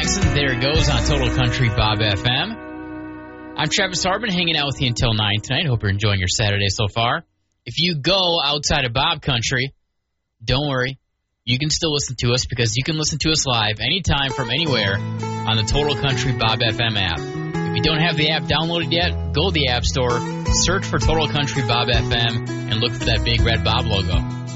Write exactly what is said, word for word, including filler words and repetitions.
Jackson. There it goes on Total Country Bob F M. I'm Travis Harbin, hanging out with you until nine tonight. Hope you're enjoying your Saturday so far. If you go outside of Bob Country, don't worry. You can still listen to us because you can listen to us live anytime from anywhere on the Total Country Bob F M app. If you don't have the app downloaded yet, go to the App Store, search for Total Country Bob F M, and look for that big red Bob logo.